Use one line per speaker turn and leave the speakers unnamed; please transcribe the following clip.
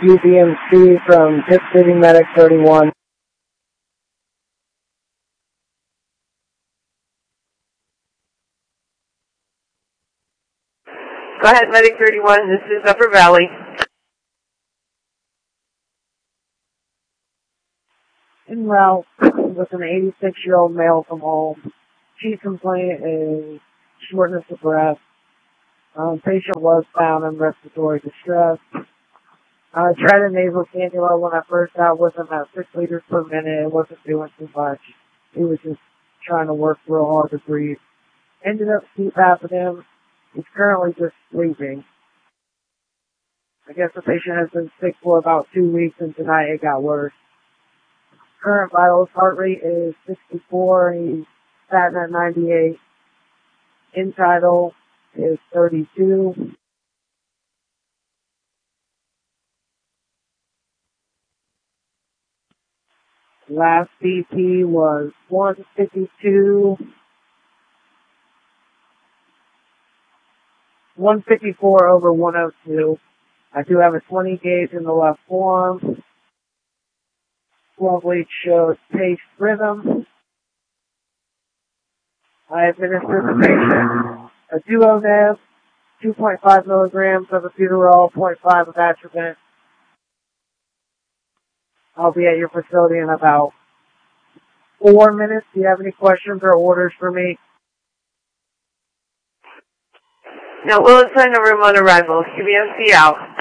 UBMC from Tip City Medic 31.
Go ahead, Medic 31. This is Upper Valley.
En route with an 86-year-old male from home. Chief complaint is shortness of breath. Patient was found in respiratory distress. Tried a nasal cannula when I first got with him at 6 liters per minute. It wasn't doing too much. He was just trying to work real hard to breathe. Ended up CPAPing him. He's currently just sleeping. I guess the patient has been sick for about 2 weeks, and tonight it got worse. Current vital heart rate is 64. He's statin at 98. End-tidal is 32. Last BP was 152. 154 over 102. I do have a 20 gauge in the left forearm. 12 lead shows pace rhythm. I administered the patient a Duonev, 2.5 milligrams of albuterol, 0.5 of atropine. I'll be at your facility in about 4 minutes. Do you have any questions or orders for me?
No, we'll assign a room on arrival. UBMC out.